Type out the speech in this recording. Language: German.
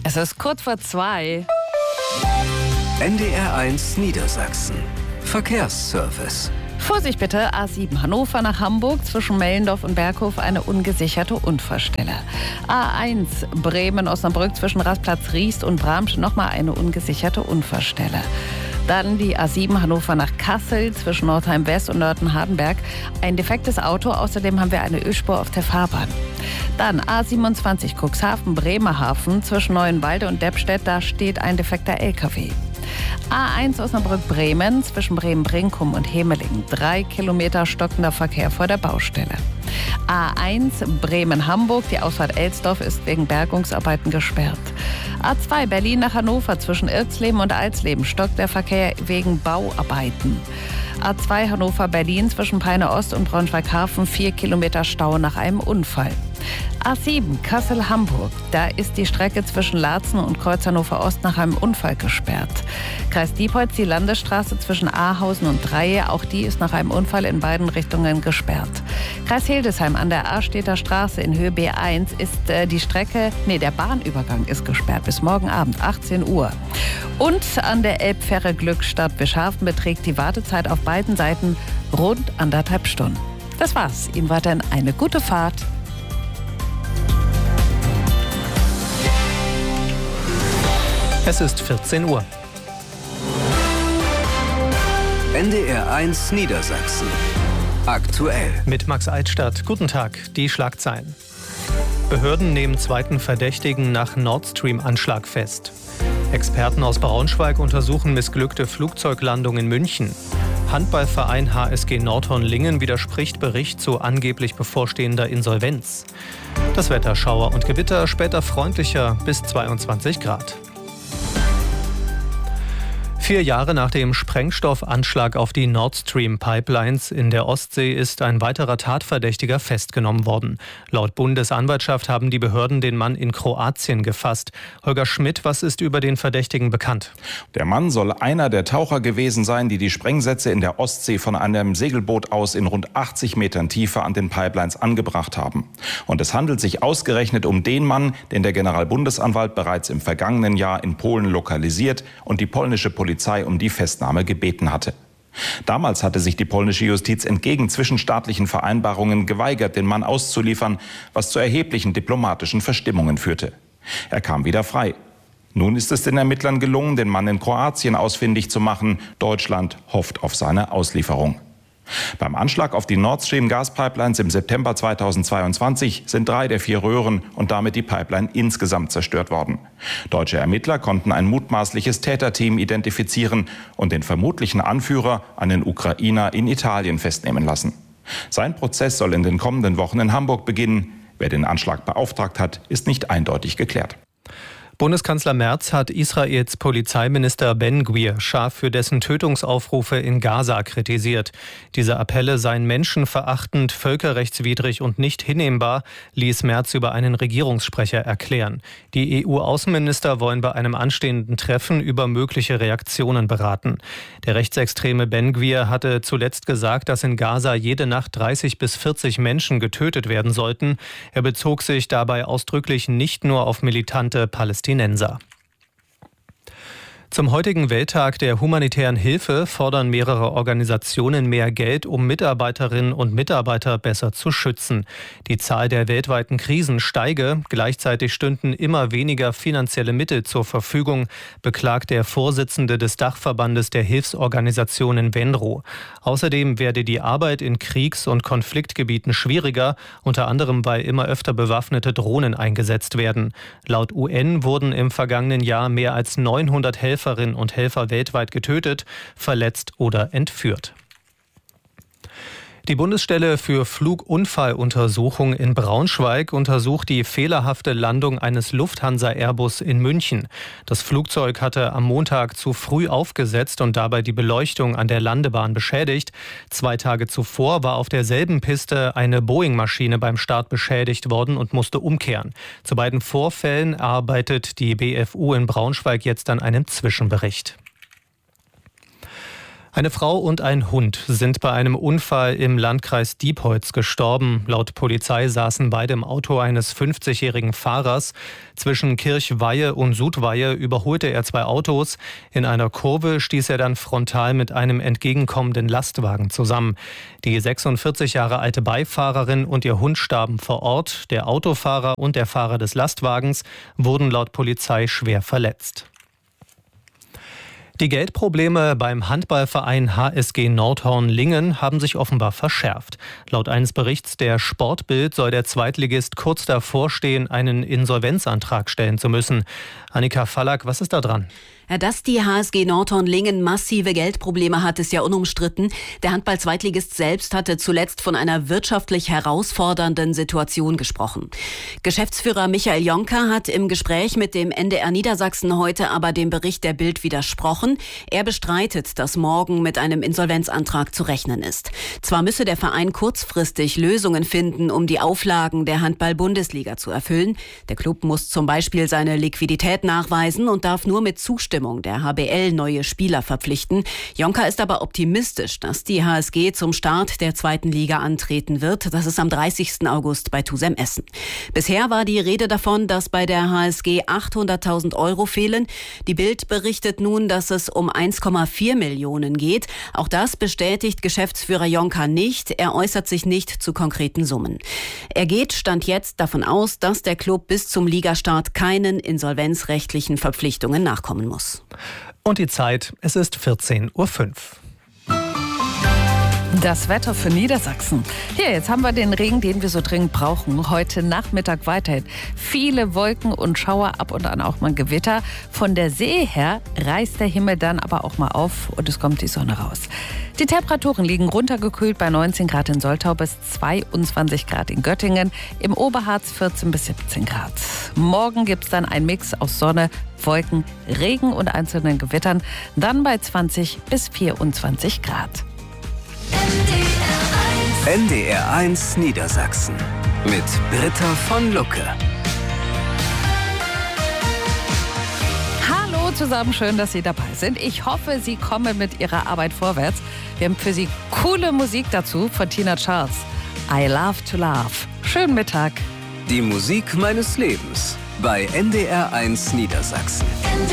Es ist kurz vor 2. NDR1 Niedersachsen. Verkehrsservice. Vorsicht bitte, A7 Hannover nach Hamburg, zwischen Mellendorf und Berghof eine ungesicherte Unfallstelle. A1 Bremen-Osnabrück zwischen Rastplatz Riest und Bramsch nochmal eine ungesicherte Unfallstelle. Dann die A7 Hannover nach Kassel zwischen Nordheim West und Nörten-Hardenberg. Ein defektes Auto, außerdem haben wir eine Ölspur auf der Fahrbahn. Dann A27 Cuxhaven Bremerhaven zwischen Neuenwalde und Deppstedt, da steht ein defekter LKW. A1 Osnabrück-Bremen zwischen Bremen-Brinkum und Hemeling. 3 Kilometer stockender Verkehr vor der Baustelle. A1 Bremen-Hamburg, die Ausfahrt Elsdorf ist wegen Bergungsarbeiten gesperrt. A2 Berlin nach Hannover zwischen Irxleben und Alsleben stockt der Verkehr wegen Bauarbeiten. A2 Hannover-Berlin zwischen Peine Ost und Braunschweig-Hafen 4 Kilometer Stau nach einem Unfall. A7 Kassel-Hamburg, da ist die Strecke zwischen Laatzen und Kreuz Hannover Ost nach einem Unfall gesperrt. Kreis Diepholz, die Landesstraße zwischen Ahausen und Dreie, auch die ist nach einem Unfall in beiden Richtungen gesperrt. Kreis Hildesheim an der Arstedter Straße in Höhe B1 ist der Bahnübergang ist gesperrt bis morgen Abend 18 Uhr. Und an der Elbfähre Glückstadt Bischhafen beträgt die Wartezeit auf beiden Seiten rund 1,5 Stunden. Das war's. Ihnen weiterhin eine gute Fahrt. Es ist 14 Uhr. NDR1 Niedersachsen. Aktuell. Mit Max Eitstadt. Guten Tag. Die Schlagzeilen. Behörden nehmen zweiten Verdächtigen nach Nord Stream-Anschlag fest. Experten aus Braunschweig untersuchen missglückte Flugzeuglandung in München. Handballverein HSG Nordhorn-Lingen widerspricht Bericht zu angeblich bevorstehender Insolvenz. Das Wetter: Schauer und Gewitter, später freundlicher bis 22 Grad. 4 Jahre nach dem Sprengstoffanschlag auf die Nord Stream Pipelines in der Ostsee ist ein weiterer Tatverdächtiger festgenommen worden. Laut Bundesanwaltschaft haben die Behörden den Mann in Kroatien gefasst. Holger Schmidt, was ist über den Verdächtigen bekannt? Der Mann soll einer der Taucher gewesen sein, die die Sprengsätze in der Ostsee von einem Segelboot aus in rund 80 Metern Tiefe an den Pipelines angebracht haben. Und es handelt sich ausgerechnet um den Mann, den der Generalbundesanwalt bereits im vergangenen Jahr in Polen lokalisiert und die polnische Polizei um die Festnahme gebeten hatte. Damals hatte sich die polnische Justiz entgegen zwischenstaatlichen Vereinbarungen geweigert, den Mann auszuliefern, was zu erheblichen diplomatischen Verstimmungen führte. Er kam wieder frei. Nun ist es den Ermittlern gelungen, den Mann in Kroatien ausfindig zu machen. Deutschland hofft auf seine Auslieferung. Beim Anschlag auf die Nord Stream Gaspipelines im September 2022 sind 3 der 4 Röhren und damit die Pipeline insgesamt zerstört worden. Deutsche Ermittler konnten ein mutmaßliches Täterteam identifizieren und den vermutlichen Anführer, einen Ukrainer, in Italien festnehmen lassen. Sein Prozess soll in den kommenden Wochen in Hamburg beginnen. Wer den Anschlag beauftragt hat, ist nicht eindeutig geklärt. Bundeskanzler Merz hat Israels Polizeiminister Ben-Gvir scharf für dessen Tötungsaufrufe in Gaza kritisiert. Diese Appelle seien menschenverachtend, völkerrechtswidrig und nicht hinnehmbar, ließ Merz über einen Regierungssprecher erklären. Die EU-Außenminister wollen bei einem anstehenden Treffen über mögliche Reaktionen beraten. Der rechtsextreme Ben-Gvir hatte zuletzt gesagt, dass in Gaza jede Nacht 30 bis 40 Menschen getötet werden sollten. Er bezog sich dabei ausdrücklich nicht nur auf militante Palästinenser. Zum heutigen Welttag der humanitären Hilfe fordern mehrere Organisationen mehr Geld, um Mitarbeiterinnen und Mitarbeiter besser zu schützen. Die Zahl der weltweiten Krisen steige, gleichzeitig stünden immer weniger finanzielle Mittel zur Verfügung, beklagt der Vorsitzende des Dachverbandes der Hilfsorganisationen Venro. Außerdem werde die Arbeit in Kriegs- und Konfliktgebieten schwieriger, unter anderem weil immer öfter bewaffnete Drohnen eingesetzt werden. Laut UN wurden im vergangenen Jahr mehr als 900 Helferinnen und Helfer weltweit getötet, verletzt oder entführt. Die Bundesstelle für Flugunfalluntersuchung in Braunschweig untersucht die fehlerhafte Landung eines Lufthansa-Airbus in München. Das Flugzeug hatte am Montag zu früh aufgesetzt und dabei die Beleuchtung an der Landebahn beschädigt. 2 Tage zuvor war auf derselben Piste eine Boeing-Maschine beim Start beschädigt worden und musste umkehren. Zu beiden Vorfällen arbeitet die BFU in Braunschweig jetzt an einem Zwischenbericht. Eine Frau und ein Hund sind bei einem Unfall im Landkreis Diepholz gestorben. Laut Polizei saßen beide im Auto eines 50-jährigen Fahrers. Zwischen Kirchweihe und Sudweihe überholte er zwei Autos. In einer Kurve stieß er dann frontal mit einem entgegenkommenden Lastwagen zusammen. Die 46 Jahre alte Beifahrerin und ihr Hund starben vor Ort. Der Autofahrer und der Fahrer des Lastwagens wurden laut Polizei schwer verletzt. Die Geldprobleme beim Handballverein HSG Nordhorn-Lingen haben sich offenbar verschärft. Laut eines Berichts der Sportbild soll der Zweitligist kurz davor stehen, einen Insolvenzantrag stellen zu müssen. Annika Fallack, was ist da dran? Ja, dass die HSG Nordhorn-Lingen massive Geldprobleme hat, ist ja unumstritten. Der Handball-Zweitligist selbst hatte zuletzt von einer wirtschaftlich herausfordernden Situation gesprochen. Geschäftsführer Michael Jonker hat im Gespräch mit dem NDR Niedersachsen heute aber dem Bericht der Bild widersprochen. Er bestreitet, dass morgen mit einem Insolvenzantrag zu rechnen ist. Zwar müsse der Verein kurzfristig Lösungen finden, um die Auflagen der Handball-Bundesliga zu erfüllen. Der Klub muss zum Beispiel seine Liquidität nachweisen und darf nur mit Zustimmung der HBL neue Spieler verpflichten. Jonker ist aber optimistisch, dass die HSG zum Start der zweiten Liga antreten wird. Das ist am 30. August bei Tusem Essen. Bisher war die Rede davon, dass bei der HSG 800.000 Euro fehlen. Die Bild berichtet nun, dass es um 1,4 Millionen geht. Auch das bestätigt Geschäftsführer Jonker nicht. Er äußert sich nicht zu konkreten Summen. Er geht Stand jetzt davon aus, dass der Klub bis zum Ligastart keinen insolvenzrechtlichen Verpflichtungen nachkommen muss. Und die Zeit, es ist 14:05 Uhr. Das Wetter für Niedersachsen. Hier, jetzt haben wir den Regen, den wir so dringend brauchen. Heute Nachmittag weiterhin viele Wolken und Schauer, ab und an auch mal Gewitter. Von der See her reißt der Himmel dann aber auch mal auf und es kommt die Sonne raus. Die Temperaturen liegen runtergekühlt bei 19 Grad in Soltau bis 22 Grad in Göttingen. Im Oberharz 14 bis 17 Grad. Morgen gibt es dann einen Mix aus Sonne, Wolken, Regen und einzelnen Gewittern. Dann bei 20 bis 24 Grad. NDR1 Niedersachsen mit Britta von Lucke. Hallo zusammen, schön, dass Sie dabei sind. Ich hoffe, Sie kommen mit Ihrer Arbeit vorwärts. Wir haben für Sie coole Musik dazu von Tina Charles. I Love to Love. Schönen Mittag. Die Musik meines Lebens bei NDR1 Niedersachsen.